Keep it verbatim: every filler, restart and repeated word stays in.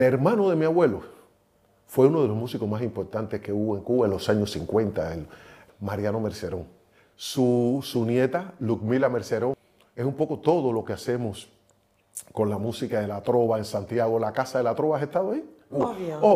El hermano de mi abuelo fue uno de los músicos más importantes que hubo en Cuba en los años cincuenta, el Mariano Mercerón. Su, su nieta, Ludmila Mercerón, es un poco todo lo que hacemos con la música de la trova en Santiago. La Casa de la Trova, ¿has estado ahí? Obvio. Oh,